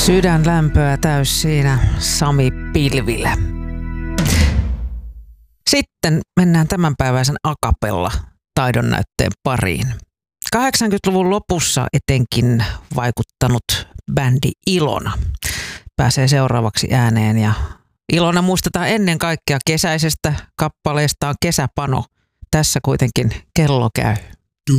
Sydänlämpöä täys siinä Sami Pilvilä. Sitten mennään tämänpäiväisen acapella taidonnäytteen pariin. 80-luvun lopussa etenkin vaikuttanut bändi Ilona pääsee seuraavaksi ääneen ja Ilona muistetaan ennen kaikkea kesäisestä kappaleestaan Kesäpano. Tässä kuitenkin kello käy.